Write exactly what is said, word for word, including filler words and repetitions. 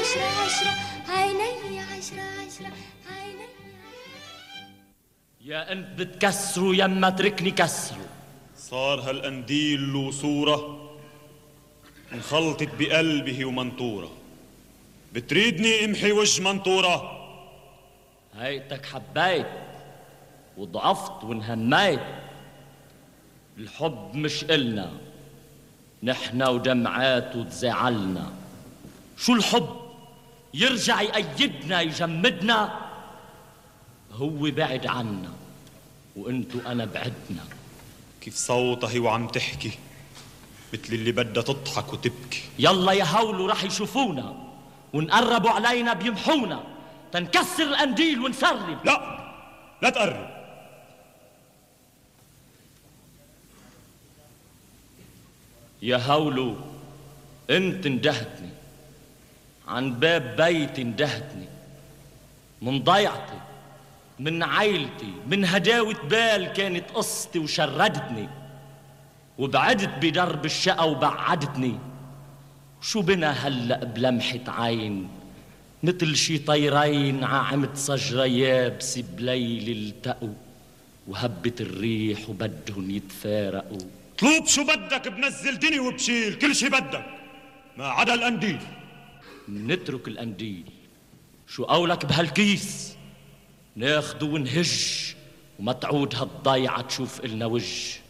عشرة عشرة عيني عشرة عشرة عيني. يا انت بتكسروا يما تركني كسروا. صار هالقنديل له صورة انخلطت بقلبه ومنطورة، بتريدني امحي وجه منطورة؟ هيتك حبيت وضعفت وانهميت. الحب مش إلنا نحنا ودمعات وتزعلنا. شو الحب؟ يرجع يأيدنا يجمدنا. هو بعد عنا وانتو انا بعدنا. كيف صوتها هي وعم تحكي مثل اللي بدها تضحك وتبكي. يلا يا هولو رح يشوفونا ونقربوا علينا بيمحونا تنكسر القنديل ونسرب. لا لا تقرب. يا هولو انت اندهتني عن باب بيتي، اندهتني من ضيعتي من عيلتي من هداوة بال كانت قصتي وشردتني، وبعدت بدرب الشقا وبعدتني. شو بنا هلأ بلمحة عين مثل شي طيرين ععمت صجرة يابسة بليل التقوا وهبت الريح وبدهن يتفارقوا. طلوب شو بدك بنزل دني وبشيل كل شي بدك ما عدا القنديل. نترك القنديل شو قولك بهالكيس؟ ناخدو ونهج وما تعود هالضيعة تشوف إلنا وجه.